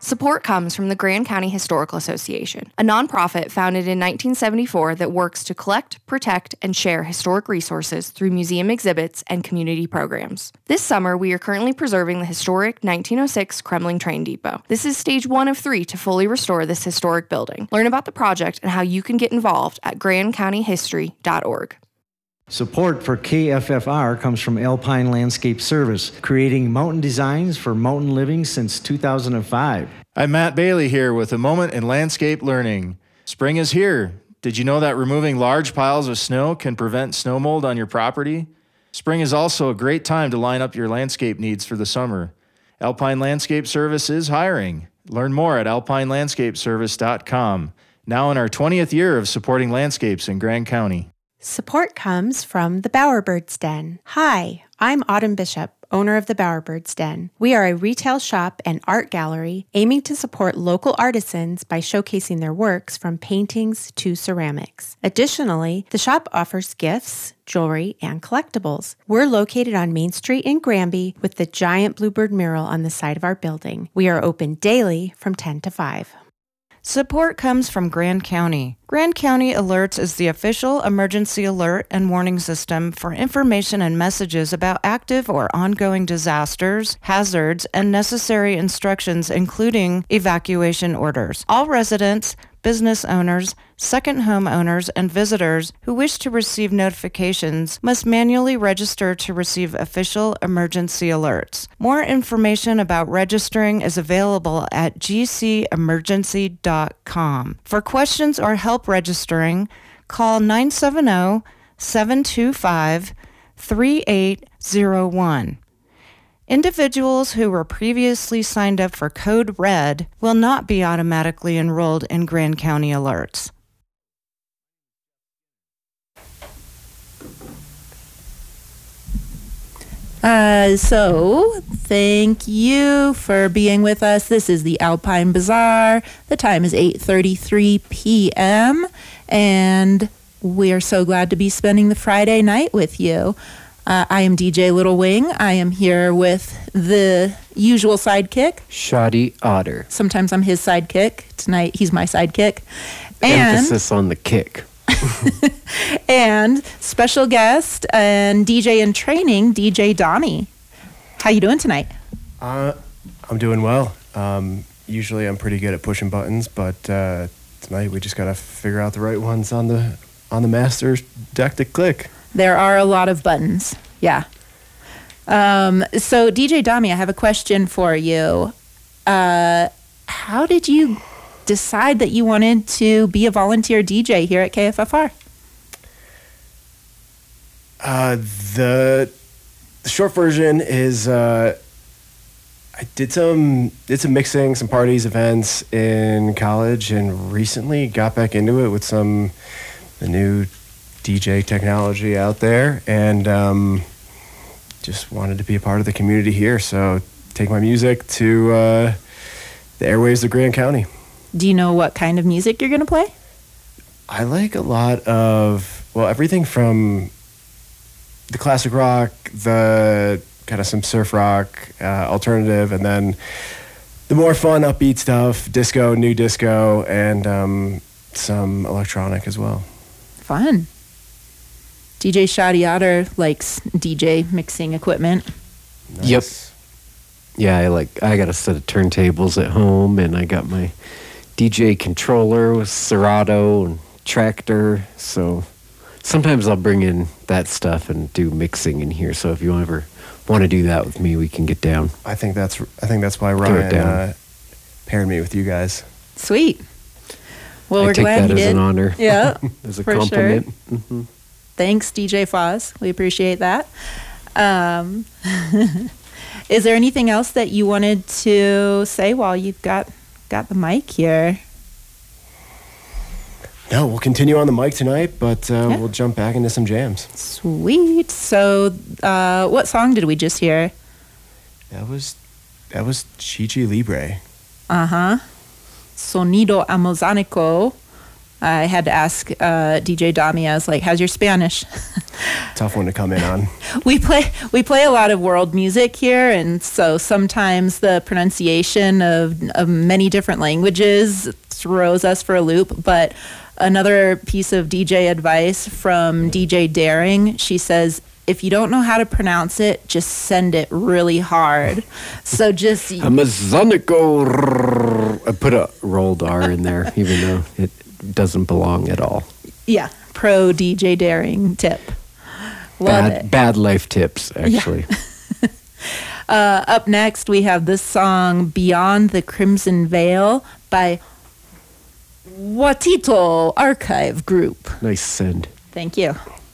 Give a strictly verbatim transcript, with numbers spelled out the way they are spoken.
Support comes from the Grand County Historical Association, a nonprofit founded in nineteen seventy-four that works to collect, protect, and share historic resources through museum exhibits and community programs. This summer, we are currently preserving the historic nineteen oh six Kremling Train Depot. This is stage one of three to fully restore this historic building. Learn about the project and how you can get involved at grand county history dot org. Support for K F F R comes from Alpine Landscape Service, creating mountain designs for mountain living since two thousand five. I'm Matt Bailey here with a moment in landscape learning. Spring is here. Did you know that removing large piles of snow can prevent snow mold on your property? Spring is also a great time to line up your landscape needs for the summer. Alpine Landscape Service is hiring. Learn more at alpine landscape service dot com. Now in our twentieth year of supporting landscapes in Grand County. Support comes from the Bowerbirds Den. Hi, I'm Autumn Bishop, owner of the Bowerbirds Den. We are a retail shop and art gallery aiming to support local artisans by showcasing their works from paintings to ceramics. Additionally, the shop offers gifts, jewelry, and collectibles. We're located on Main Street in Granby with the giant bluebird mural on the side of our building. We are open daily from ten to five. Support comes from Grand County. Grand County Alerts is the official emergency alert and warning system for information and messages about active or ongoing disasters, hazards, and necessary instructions, including evacuation orders. All residents, business owners, second home owners, and visitors who wish to receive notifications must manually register to receive official emergency alerts. More information about registering is available at g c emergency dot com. For questions or help registering, call nine seven zero, seven two five, three eight zero one. Individuals who were previously signed up for Code Red will not be automatically enrolled in Grand County Alerts. Uh, so, thank you for being with us. This is the Alpine Bazaar. The time is eight thirty-three p.m., and we are so glad to be spending the Friday night with you. Uh, I am D J Little Wing. I am here with the usual sidekick, Shoddy Otter. Sometimes I'm his sidekick. Tonight, he's my sidekick. And emphasis on the kick. And special guest and D J in training, D J Donnie. How you doing tonight? Uh, I'm doing well. Um, usually I'm pretty good at pushing buttons, but uh, tonight we just gotta figure out the right ones on the on the master deck to click. There are a lot of buttons. Yeah. Um, so D J Donnie, I have a question for you. Uh, how did you decide that you wanted to be a volunteer D J here at K F F R? Uh, the, the short version is uh, I did some did some mixing, some parties, events in college, and recently got back into it with some the new D J technology out there, and um, just wanted to be a part of the community here. So take my music to uh, the airwaves of Grand County. Do you know what kind of music you're going to play? I like a lot of, well, everything from the classic rock, the kind of some surf rock, uh, alternative, and then the more fun, upbeat stuff, disco, new disco, and um, some electronic as well. Fun. D J Shoddy Otter likes D J mixing equipment. Nice. Yep. Yeah, I like. I got a set of turntables at home, and I got my D J controller with Serato and Tractor. So sometimes I'll bring in that stuff and do mixing in here. So if you ever want to do that with me, we can get down. I think that's. I think that's why Ryan uh, paired me with you guys. Sweet. Well, I we're take glad that you as did. an honor. Yeah, as a for compliment. Sure. Mm-hmm. Thanks, D J Foz. We appreciate that. Um, is there anything else that you wanted to say while you've got got the mic here? No, we'll continue on the mic tonight, but uh, yeah. we'll jump back into some jams. Sweet. So, uh, what song did we just hear? That was that was Chichi Libre. Uh huh. Sonido Amazonico I had to ask uh, D J Dami, I was like, how's your Spanish? Tough one to come in on. We play we play a lot of world music here, and so sometimes the pronunciation of, of many different languages throws us for a loop. But another piece of D J advice from D J Daring, she says, if you don't know how to pronounce it, just send it really hard. So just... Amazonico. I put a rolled R in there, even though it doesn't belong at all. Yeah, pro D J Daring tip. Love Bad, it. bad life tips, actually. Yeah. uh, up next, we have this song, Beyond the Crimson Veil, by Watito Archive Group. Nice send. Thank you.